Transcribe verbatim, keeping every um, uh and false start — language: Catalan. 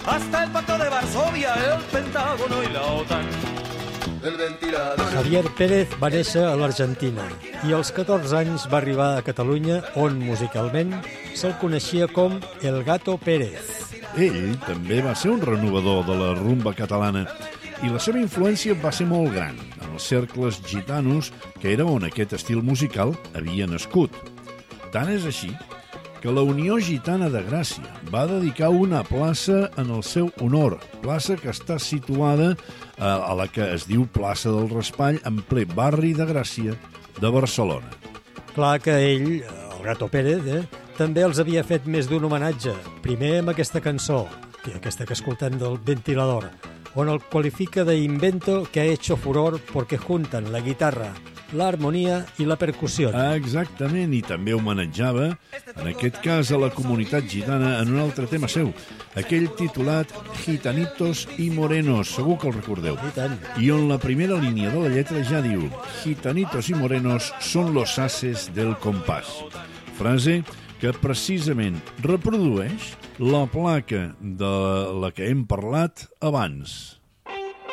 hasta el Pacto de Varsovia, el Pentágono y la OTAN. El ventilador. Javier Pérez va néixer a l'Argentina i als catorze anys va arribar a Catalunya, on musicalment se'l coneixia com El Gato Pérez. Ell també va ser un renovador de la rumba catalana i la seva influència va ser molt gran en els cercles gitanos, que era on aquest estil musical havia nascut. Tant és així que la Unió Gitana de Gràcia va dedicar una plaça en el seu honor, plaça que està situada a la que es diu Plaça del Raspall, en ple barri de Gràcia de Barcelona. Clar que ell, el Gato Pérez, eh, també els havia fet més d'un homenatge, primer amb aquesta cançó, que aquesta que escoltem del Ventilador, on el qualifica de invento que ha hecho furor porque juntan la guitarra, la armonia i la percussió. Exactament, i també homenatjava, en aquest cas, a la comunitat gitana en un altre tema seu, aquell titulat Gitanitos y Morenos, segur que el recordeu. I tant. I on la primera línia de la lletra ja diu Gitanitos y Morenos son los ases del compàs. Frase que precisament reprodueix la placa de la que hem parlat abans.